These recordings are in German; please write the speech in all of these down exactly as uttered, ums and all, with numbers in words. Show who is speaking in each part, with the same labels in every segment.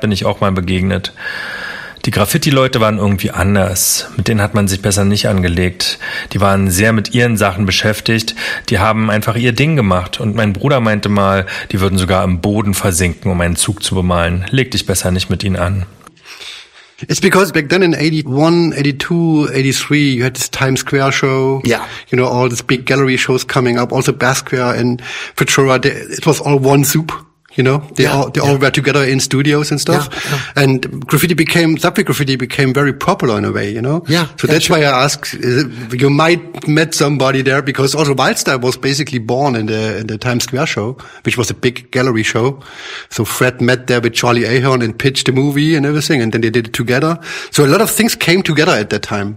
Speaker 1: bin ich auch mal begegnet. Die Graffiti-Leute waren irgendwie anders. Mit denen hat man sich besser nicht angelegt. Die waren sehr mit ihren Sachen beschäftigt. Die haben einfach ihr Ding gemacht. Und mein Bruder meinte mal, die würden sogar im Boden versinken, um einen Zug zu bemalen. Leg dich besser nicht mit ihnen an.
Speaker 2: It's because back then in eighty-one, eighty-two, eighty-three, you had this Times Square show.
Speaker 3: Yeah.
Speaker 2: You know, all these big gallery shows coming up. Also Basquiat and Ventura. It was all one soup. You know, they
Speaker 3: yeah,
Speaker 2: all they
Speaker 3: yeah.
Speaker 2: all were together in studios and stuff.
Speaker 3: Yeah, yeah.
Speaker 2: And graffiti became, subway graffiti became very popular in a way, you know?
Speaker 3: Yeah.
Speaker 2: So that's why I ask, you might met somebody there, because also Wildstyle was basically born in the, in the Times Square show, which was a big gallery show. So Fred met there with Charlie Ahern and pitched the movie and everything, and then they did it together. So a lot of things came together at that time.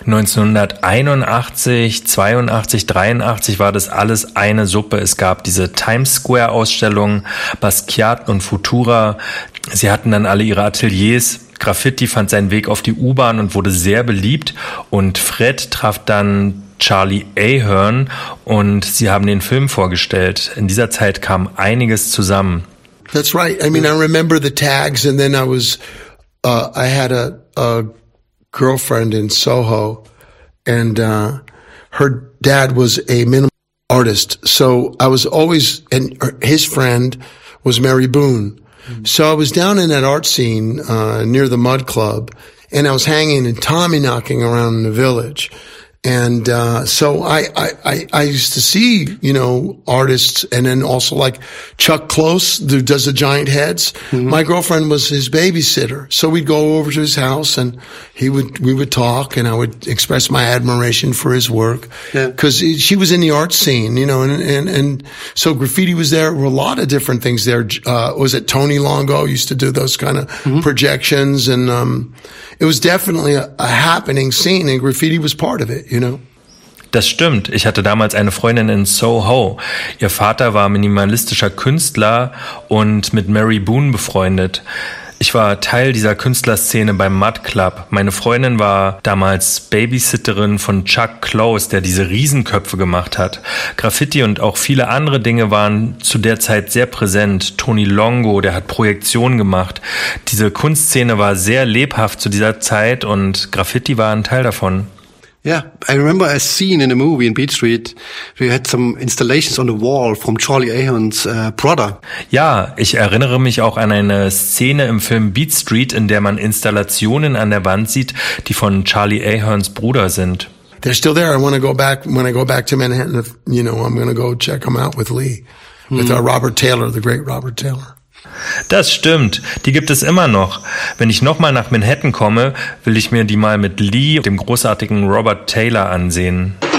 Speaker 1: neunzehnhunderteinundachtzig, zweiundachtzig, dreiundachtzig war das alles eine Suppe. Es gab diese Times Square Ausstellung, Basquiat und Futura. Sie hatten dann alle ihre Ateliers. Graffiti fand seinen Weg auf die U-Bahn und wurde sehr beliebt. Und Fred traf dann Charlie Ahern und sie haben den Film vorgestellt. In dieser Zeit kam einiges zusammen.
Speaker 3: That's right. I mean, I remember the tags, and then I was, uh, I had a, a girlfriend in Soho, and uh, her dad was a minimal artist. So I was always, and his friend was Mary Boone. Mm-hmm. So I was down in that art scene, uh, near the Mud Club, and I was hanging and Tommy knocking around in the Village. And, uh, so I, I, I used to see, you know, artists, and then also like Chuck Close, who does the giant heads. Mm-hmm. My girlfriend was his babysitter. So we'd go over to his house and he would, we would talk, and I would express my admiration for his work. Yeah. Cause she was in the art scene, you know, and, and, and so graffiti was there. There were a lot of different things there. Uh, was it Tony Longo used to do those kind of mm-hmm. projections, and, um, it was definitely a, a happening scene, and graffiti was part of it, you know?
Speaker 1: Das stimmt. Ich hatte damals eine Freundin in Soho. Ihr Vater war minimalistischer Künstler und mit Mary Boone befreundet. Ich war Teil dieser Künstlerszene beim Mud Club. Meine Freundin war damals Babysitterin von Chuck Close, der diese Riesenköpfe gemacht hat. Graffiti und auch viele andere Dinge waren zu der Zeit sehr präsent. Tony Longo, der hat Projektionen gemacht. Diese Kunstszene war sehr lebhaft zu dieser Zeit und Graffiti war ein Teil davon.
Speaker 2: Yeah, I remember a scene in a movie in Beat Street where you had some installations on the wall from Charlie Ahern's uh, brother.
Speaker 1: Ja, ich erinnere mich auch an eine Szene im Film Beat Street, in der man Installationen an der Wand sieht, die von Charlie Aherns Bruder sind.
Speaker 3: They're still there. I want to go back, when I go back to Manhattan, you know, I'm going to go check them out with Lee, with uh, Robert Taylor, the great Robert Taylor.
Speaker 1: Das stimmt, die gibt es immer noch. Wenn ich nochmal nach Manhattan komme, will ich mir die mal mit Lee, dem großartigen Robert Taylor, ansehen.